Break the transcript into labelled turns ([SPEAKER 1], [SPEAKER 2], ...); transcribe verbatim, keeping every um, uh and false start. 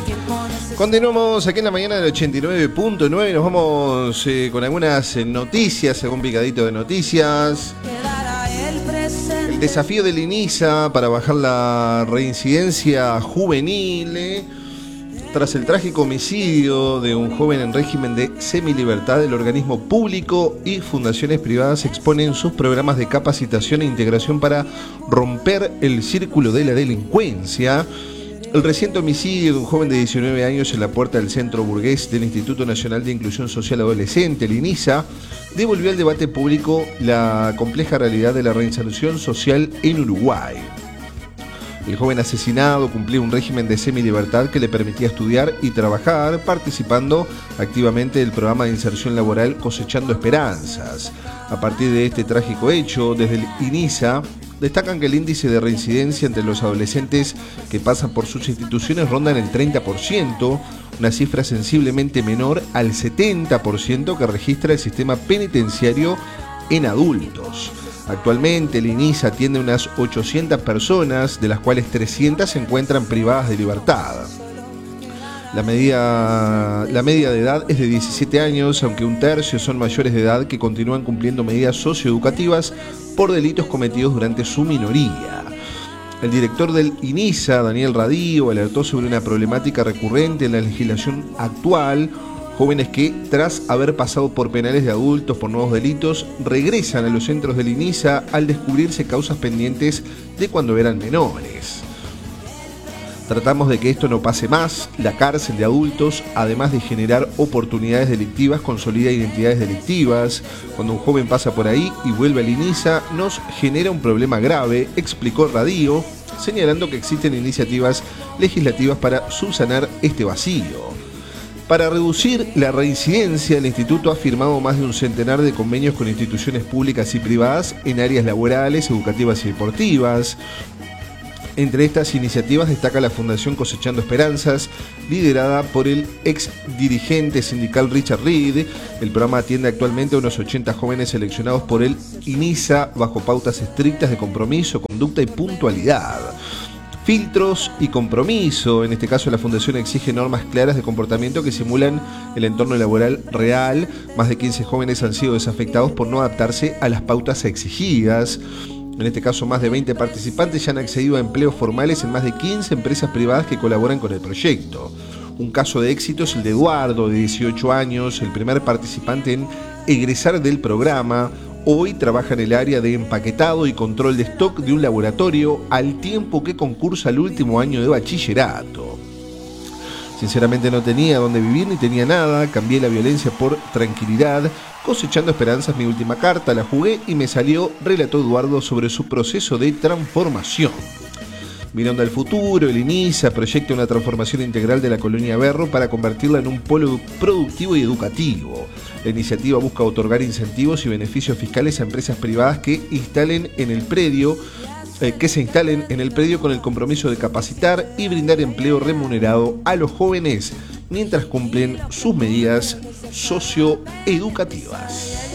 [SPEAKER 1] Continuamos aquí en la mañana del ochenta y nueve punto nueve. Nos vamos eh, con algunas eh, noticias, algún picadito de noticias. El desafío del INISA para bajar la reincidencia juvenil. Eh. Tras el trágico homicidio de un joven en régimen de semilibertad, el organismo público y fundaciones privadas exponen sus programas de capacitación e integración para romper el círculo de la delincuencia. El reciente homicidio de un joven de diecinueve años en la puerta del centro burgués del Instituto Nacional de Inclusión Social Adolescente, el INISA, devolvió al debate público la compleja realidad de la reinserción social en Uruguay. El joven asesinado cumplía un régimen de semilibertad que le permitía estudiar y trabajar, participando activamente del programa de inserción laboral Cosechando Esperanzas. A partir de este trágico hecho, desde el INISA destacan que el índice de reincidencia entre los adolescentes que pasan por sus instituciones ronda en el treinta por ciento, una cifra sensiblemente menor al setenta por ciento que registra el sistema penitenciario en adultos. Actualmente el INISA atiende unas ochocientas personas, de las cuales trescientas se encuentran privadas de libertad. La media, la media de edad es de diecisiete años, aunque un tercio son mayores de edad que continúan cumpliendo medidas socioeducativas por delitos cometidos durante su minoría. El director del INISA, Daniel Radío, alertó sobre una problemática recurrente en la legislación actual. Jóvenes que, tras haber pasado por penales de adultos por nuevos delitos, regresan a los centros del INISA al descubrirse causas pendientes de cuando eran menores. Tratamos de que esto no pase más. La cárcel de adultos, además de generar oportunidades delictivas, consolida identidades delictivas. Cuando un joven pasa por ahí y vuelve al INISA, nos genera un problema grave, explicó Radío, señalando que existen iniciativas legislativas para subsanar este vacío. Para reducir la reincidencia, el Instituto ha firmado más de un centenar de convenios con instituciones públicas y privadas en áreas laborales, educativas y deportivas. Entre estas iniciativas destaca la Fundación Cosechando Esperanzas, liderada por el ex dirigente sindical Richard Reed. El programa atiende actualmente a unos ochenta jóvenes seleccionados por el INISA bajo pautas estrictas de compromiso, conducta y puntualidad. Filtros y compromiso. En este caso, la Fundación exige normas claras de comportamiento que simulan el entorno laboral real. Más de quince jóvenes han sido desafectados por no adaptarse a las pautas exigidas. En este caso, más de veinte participantes ya han accedido a empleos formales en más de quince empresas privadas que colaboran con el proyecto. Un caso de éxito es el de Eduardo, de dieciocho años, el primer participante en egresar del programa. Hoy trabaja en el área de empaquetado y control de stock de un laboratorio, al tiempo que concursa al último año de bachillerato. Sinceramente no tenía dónde vivir ni tenía nada, cambié la violencia por tranquilidad, cosechando esperanzas, mi última carta, la jugué y me salió, relató Eduardo sobre su proceso de transformación. Mirando al futuro, el INISA proyecta una transformación integral de la colonia Berro para convertirla en un polo productivo y educativo. La iniciativa busca otorgar incentivos y beneficios fiscales a empresas privadas que instalen en el predio, eh, que se instalen en el predio con el compromiso de capacitar y brindar empleo remunerado a los jóvenes mientras cumplen sus medidas socioeducativas.